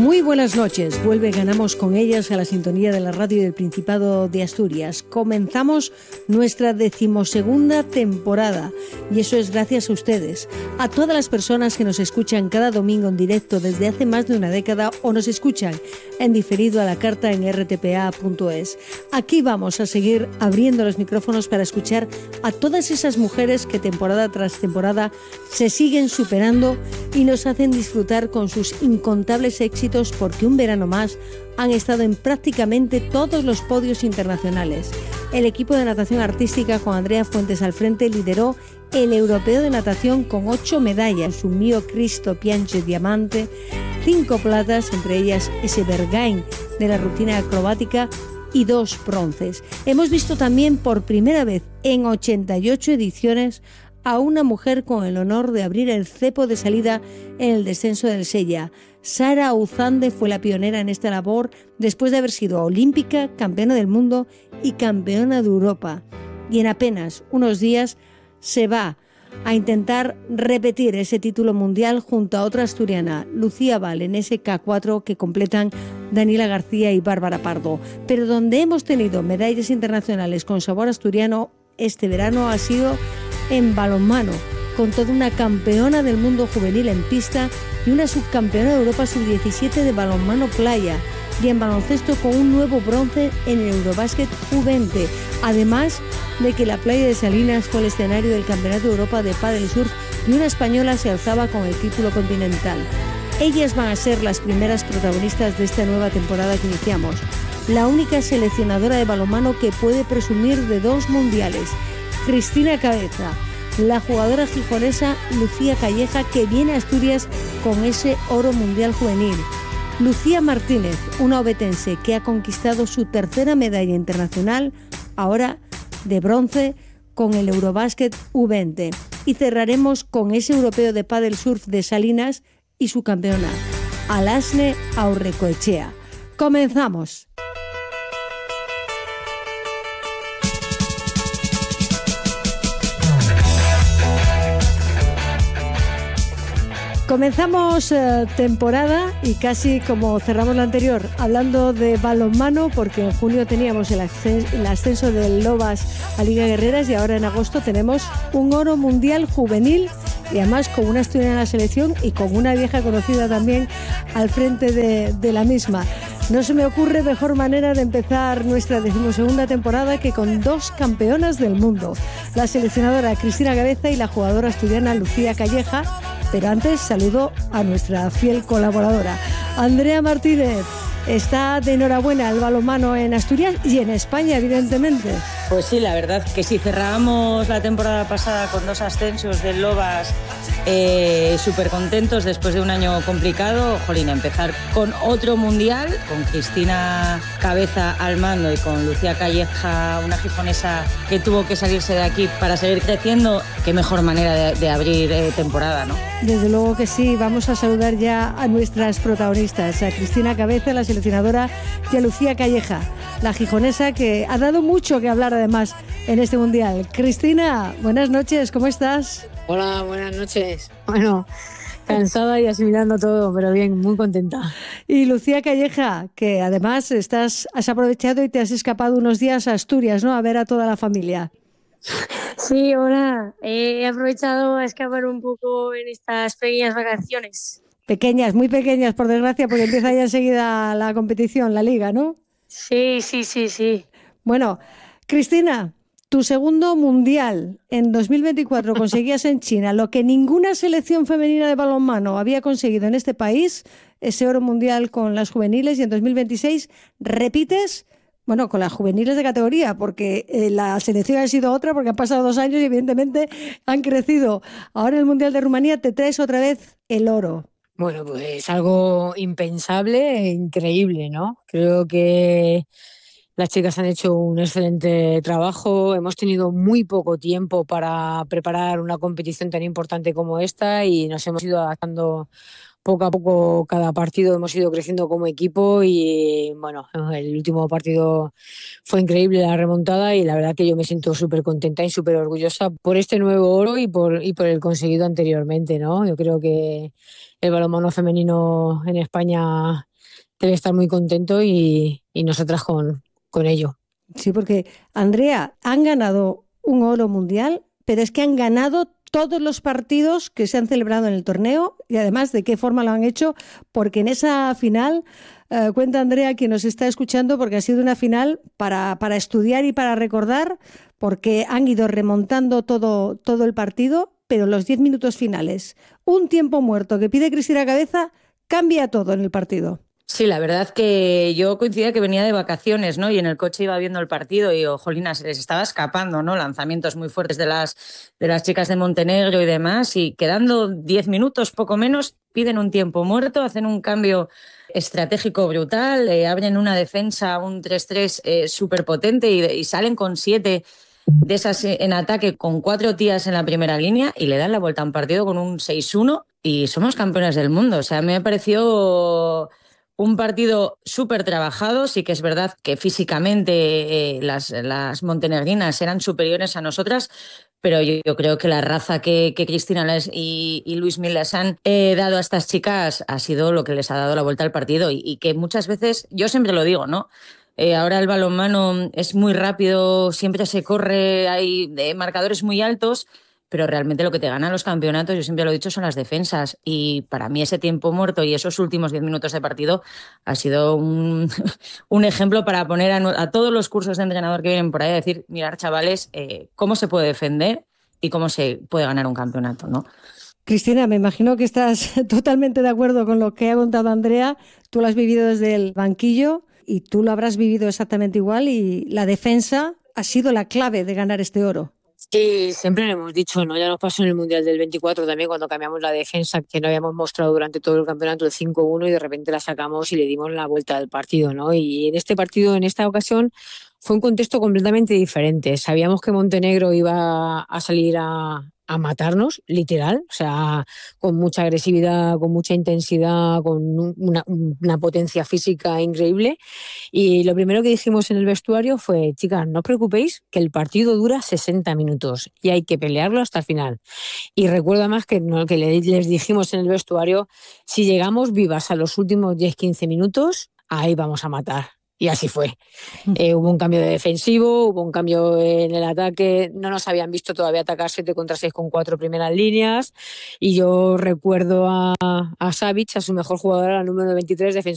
Muy buenas noches. Vuelve Ganamos con ellas a la sintonía de la radio del Principado de Asturias. Comenzamos nuestra 12ª temporada y eso es gracias a ustedes, a todas las personas que nos escuchan cada domingo en directo desde hace más de una década o nos escuchan en diferido a la carta en rtpa.es. Aquí vamos a seguir abriendo los micrófonos para escuchar a todas esas mujeres que temporada tras temporada se siguen superando y nos hacen disfrutar con sus incontables éxitos porque un verano más han estado en prácticamente todos los podios internacionales. El equipo de natación artística con Andrea Fuentes al frente lideró el europeo de natación con 8 medallas, un Mio Cristo Pianche Diamante, 5 platas, entre ellas ese Bergain de la rutina acrobática y 2 bronces. Hemos visto también por primera vez en 88 ediciones a una mujer con el honor de abrir el cepo de salida en el descenso del Sella. Sara Ouzande fue la pionera en esta labor después de haber sido olímpica, campeona del mundo y campeona de Europa. Y en apenas unos días se va a intentar repetir ese título mundial junto a otra asturiana, Lucía Val, en ese K4 que completan Daniela García y Bárbara Pardo. Pero donde hemos tenido medallas internacionales con sabor asturiano este verano ha sido en balonmano, con toda una campeona del mundo juvenil en pista y una subcampeona de Europa sub-17 de balonmano playa, y en baloncesto con un nuevo bronce en el Eurobasket U20, además de que la playa de Salinas fue el escenario del Campeonato de Europa de Pádel Surf y una española se alzaba con el título continental. Ellas van a ser las primeras protagonistas de esta nueva temporada que iniciamos, la única seleccionadora de balonmano que puede presumir de 2 mundiales, Cristina Cabeza, la jugadora gijonesa Lucía Calleja, que viene a Asturias con ese oro mundial juvenil. Lucía Martínez, una ovetense que ha conquistado su 3ª medalla internacional, ahora de bronce, con el Eurobasket U20. Y cerraremos con ese europeo de pádel surf de Salinas y su campeona, Alasne Aurrecoechea. ¡Comenzamos! Comenzamos temporada y casi como cerramos la anterior, hablando de balonmano, porque en junio teníamos el ascenso del Lobas a Liga Guerreras y ahora en agosto tenemos un oro mundial juvenil y además con una asturiana en la selección y con una vieja conocida también al frente de la misma. No se me ocurre mejor manera de empezar nuestra 12ª temporada que con 2 campeonas del mundo, la seleccionadora Cristina Cabeza y la jugadora asturiana Lucía Calleja. Pero antes saludo a nuestra fiel colaboradora, Andrea Martínez. Está de enhorabuena el balonmano en Asturias y en España, evidentemente. Pues sí, la verdad que sí, cerrábamos la temporada pasada con 2 ascensos del Lobas, súper contentos después de un año complicado. Jolín, empezar con otro mundial, con Cristina Cabeza al mando y con Lucía Calleja, una gijonesa que tuvo que salirse de aquí para seguir creciendo. Qué mejor manera de abrir temporada, ¿no? Desde luego que sí. Vamos a saludar ya a nuestras protagonistas, a Cristina Cabeza, la seleccionadora, y a Lucía Calleja, la gijonesa, que ha dado mucho que hablar además en este mundial. Cristina, buenas noches, ¿cómo estás? Hola, buenas noches. Bueno, cansada y asimilando todo, pero bien, muy contenta. Y Lucía Calleja, que además has aprovechado y te has escapado unos días a Asturias, ¿no? A ver a toda la familia. Sí, hola. He aprovechado a escapar un poco en estas pequeñas vacaciones. Pequeñas, muy pequeñas, por desgracia, porque empieza ya enseguida la competición, la liga, ¿no? Sí. Bueno, Cristina, tu segundo mundial en 2024 conseguías en China lo que ninguna selección femenina de balonmano había conseguido en este país, ese oro mundial con las juveniles, y en 2026 repites, bueno, con las juveniles de categoría, porque la selección ha sido otra, porque han pasado 2 años y evidentemente han crecido. Ahora en el Mundial de Rumanía te traes otra vez el oro. Bueno, pues algo impensable e increíble, ¿no? Creo que las chicas han hecho un excelente trabajo. Hemos tenido muy poco tiempo para preparar una competición tan importante como esta y nos hemos ido adaptando poco a poco. Cada partido hemos ido creciendo como equipo y bueno, el último partido fue increíble, la remontada, y la verdad que yo me siento súper contenta y súper orgullosa por este nuevo oro y por el conseguido anteriormente, ¿no? Yo creo que el balonmano femenino en España debe estar muy contento y nosotras con ello. Sí, porque, Andrea, han ganado un oro mundial, pero es que han ganado todos los partidos que se han celebrado en el torneo y además de qué forma lo han hecho, porque en esa final, cuenta Andrea, quien nos está escuchando, porque ha sido una final para estudiar y para recordar, porque han ido remontando todo el partido, pero los 10 minutos finales, un tiempo muerto que pide Cristina Cabeza, cambia todo en el partido. Sí, la verdad que yo coincidía que venía de vacaciones, ¿no? Y en el coche iba viendo el partido y, jolina, se les estaba escapando, ¿no? Lanzamientos muy fuertes de las chicas de Montenegro y demás. Y quedando 10 minutos, poco menos, piden un tiempo muerto, hacen un cambio estratégico brutal, abren una defensa, un 3-3 súper potente y salen con 7 de esas en ataque con 4 tías en la primera línea y le dan la vuelta a un partido con un 6-1 y somos campeonas del mundo. O sea, me pareció un partido súper trabajado. Sí que es verdad que físicamente las montenegrinas eran superiores a nosotras, pero yo creo que la raza que Cristina y Luis Mil les han dado a estas chicas ha sido lo que les ha dado la vuelta al partido y que muchas veces, yo siempre lo digo, ¿no? Ahora el balonmano es muy rápido, siempre se corre, hay marcadores muy altos, pero realmente lo que te ganan los campeonatos, yo siempre lo he dicho, son las defensas. Y para mí ese tiempo muerto y esos últimos 10 minutos de partido ha sido un ejemplo para poner a todos los cursos de entrenador que vienen por ahí a decir, mirar, chavales, cómo se puede defender y cómo se puede ganar un campeonato, ¿no? Cristina, me imagino que estás totalmente de acuerdo con lo que ha contado Andrea. Tú lo has vivido desde el banquillo y tú lo habrás vivido exactamente igual y la defensa ha sido la clave de ganar este oro. Sí, siempre lo hemos dicho, ¿no? Ya nos pasó en el Mundial del 24 también cuando cambiamos la defensa que no habíamos mostrado durante todo el campeonato el 5-1 y de repente la sacamos y le dimos la vuelta al partido, ¿no? Y en este partido, en esta ocasión, fue un contexto completamente diferente. Sabíamos que Montenegro iba a salir a matarnos, literal, o sea, con mucha agresividad, con mucha intensidad, con una potencia física increíble. Y lo primero que dijimos en el vestuario fue, chicas, no os preocupéis, que el partido dura 60 minutos y hay que pelearlo hasta el final. Y recuerdo además que les dijimos en el vestuario, si llegamos vivas a los últimos 10-15 minutos, ahí vamos a matar. Y así fue. Hubo un cambio de defensivo, hubo un cambio en el ataque, no nos habían visto todavía atacar 7 contra 6 con 4 primeras líneas y yo recuerdo a Savic, a su mejor jugadora, la número 23, defensora